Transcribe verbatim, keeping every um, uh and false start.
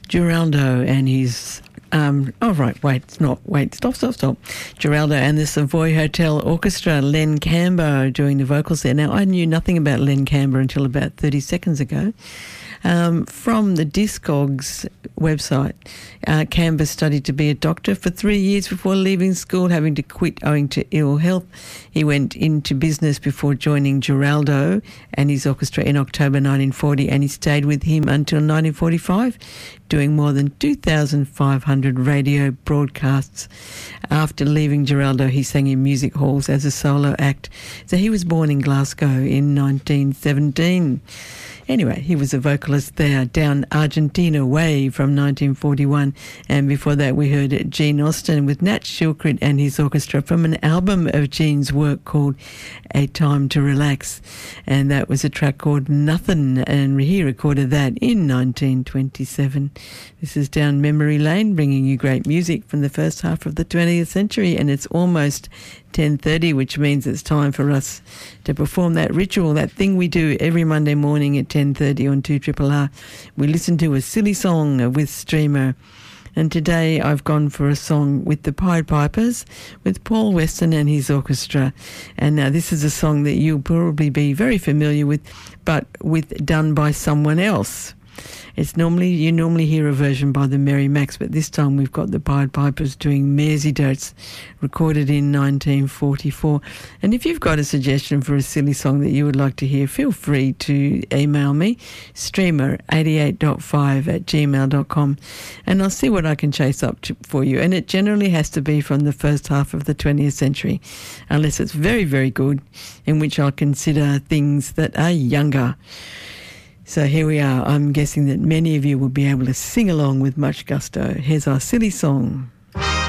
Geraldo and his... Um, oh, right, wait, it's not. Wait, stop, stop, stop. Geraldo and the Savoy Hotel Orchestra, Len Camber doing the vocals there. Now, I knew nothing about Len Camber until about thirty seconds ago. Um, from the Discogs website, uh, Camber studied to be a doctor for three years before leaving school, having to quit owing to ill health. He went into business before joining Geraldo and his orchestra in October nineteen forty, and he stayed with him until nineteen forty-five, doing more than two thousand five hundred radio broadcasts. After leaving Geraldo, he sang in music halls as a solo act. So he was born in Glasgow in nineteen seventeen. Anyway, he was a vocalist there, Down Argentina Way from nineteen forty-one. And before that, we heard Gene Austin with Nat Shilkret and his orchestra from an album of Gene's work called A Time to Relax. And that was a track called Nothing, and he recorded that in nineteen twenty-seven. This is Down Memory Lane, bringing you great music from the first half of the twentieth century, and it's almost ten thirty, which means it's time for us to perform that ritual, that thing we do every Monday morning at ten thirty on two R R R. We listen to a silly song with Streamer. And today I've gone for a song with the Pied Pipers, with Paul Weston and his orchestra. And now this is a song that you'll probably be very familiar with, but with done by someone else. It's normally, you normally hear a version by the Merry Macs, but this time we've got the Pied Pipers doing Mersey Dotes, recorded in nineteen forty-four. And if you've got a suggestion for a silly song that you would like to hear, feel free to email me, streamer eighty-eight point five at gmail dot com, and I'll see what I can chase up to, for you. And it generally has to be from the first half of the twentieth century, unless it's very, very good, in which I'll consider things that are younger. So here we are. I'm guessing that many of you will be able to sing along with much gusto. Here's our silly song.